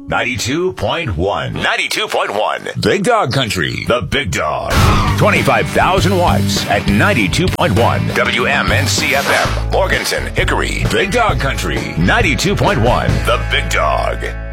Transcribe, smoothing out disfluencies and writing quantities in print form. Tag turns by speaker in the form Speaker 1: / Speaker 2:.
Speaker 1: 92.1. 92.1. Big Dog Country. The Big Dog. 25,000 watts at 92.1. WMNC FM. Morganton, Hickory. Big Dog Country. 92.1. The Big Dog.